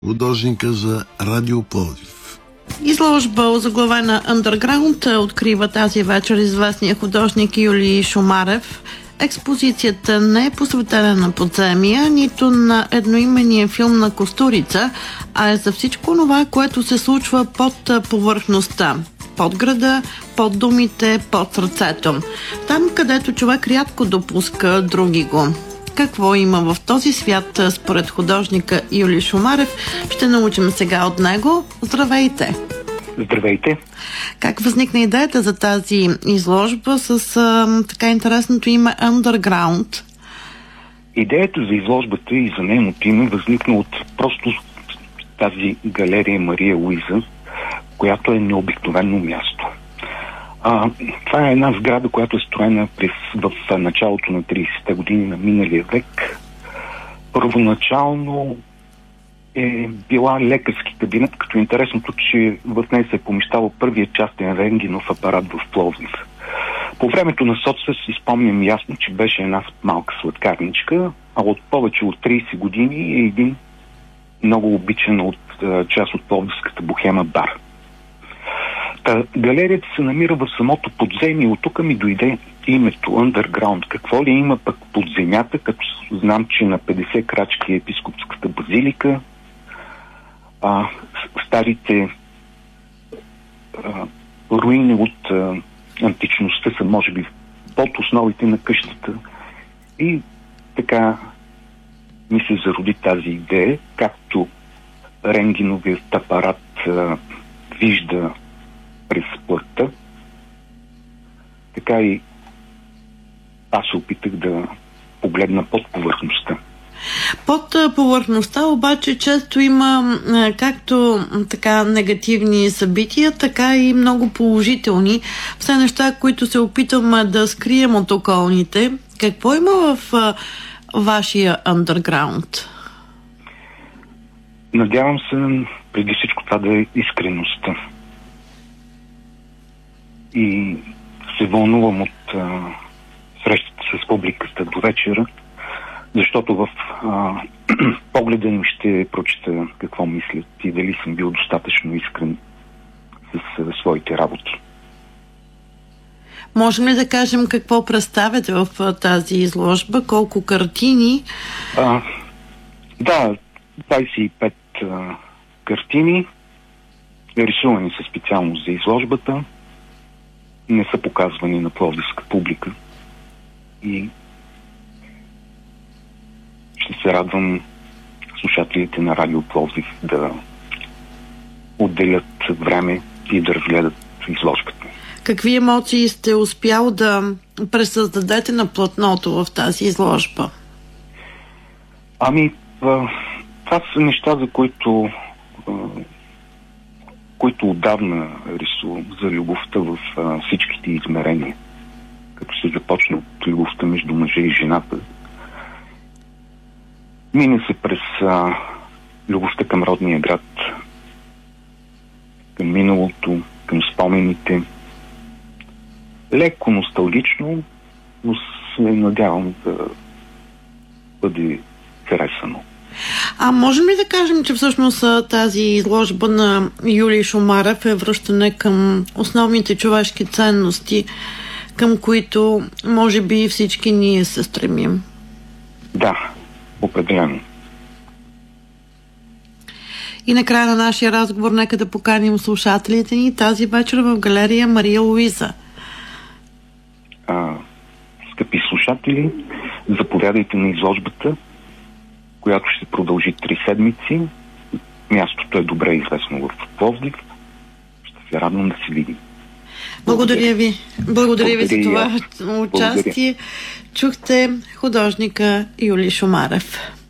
художника за Радио Пловдив. Изложба, озаглавена Underground, открива тази вечер известния художник Юлий Шумарев. Експозицията не е посветена на подземия, нито на едноименния филм на Костурица, а е за всичко това, което се случва под повърхността. Под града, под думите, под сърцето. Там, където човек рядко допуска други го. Какво има в този свят, според художника Юлий Шумарев, ще научим сега от него. Здравейте! Здравейте! Как възникна идеята за тази изложба с така интересното име Underground? Идеята за изложбата и за нейното име възникна от просто тази галерия Мария Луиза, която е необикновено място. Това е една сграда, която е строена в началото на 30-те години на миналия век. Първоначално е била лекарски кабинет, като интересното, че в нея се е помещавал първият частен рентгенов апарат в Пловдив. По времето на соцсъд си спомням ясно, че беше една малка сладкарничка, а от повече от 30 години е един много обичан от част от пловдивската бохема бар. Галерията се намира в самото подземие. От тук ми дойде името Underground. Какво ли има пък под земята, като знам, че на 50 крачки е епископската базилика, старите руини от античността са, може би, под основите на къщата. И така ми се зароди тази идея, както рентгеновият апарат вижда през плътта, така и аз се опитах да погледна под повърхността. Под повърхността обаче често има както така негативни събития, така и много положителни. Все неща, които се опитваме да скрием от околните. Какво има в вашия Underground? Надявам се преди всичко това да е искреността. И се вълнувам от срещата с публиката до вечера, защото в погледа им ще прочита какво мислят и дали съм бил достатъчно искрен с своите работи. Можем ли да кажем какво представяте в тази изложба? Колко картини? Да, 25 картини, рисувани са специално за изложбата. Не са показвани на пловдивска публика. И ще се радвам слушателите на Радио Пловдив да отделят време и да разгледат изложбата. Какви емоции сте успял да пресъздадете на платното в тази изложба? Това са неща, за които отдавна рисувам, за любовта в всичките измерения. Като се започна от любовта между мъжа и жената. Мине се през любовта към родния град, към миналото, към спомените. Леко носталгично, но се надявам да бъде харесано. Можем ли да кажем, че всъщност тази изложба на Юлий Шумарев е връщане към основните човешки ценности, към които може би всички ние се стремим? Да, определено. И накрая на нашия разговор нека да поканим слушателите ни тази вечер в галерия Мария Луиза. Скъпи слушатели, заповядайте на изложбата, която ще продължи 3 седмици. Мястото е добре известно в Пловдив. Ще се радвам да се видим. Благодаря ви. Благодаря ви за това участие. Чухте художника Юлий Шумарев.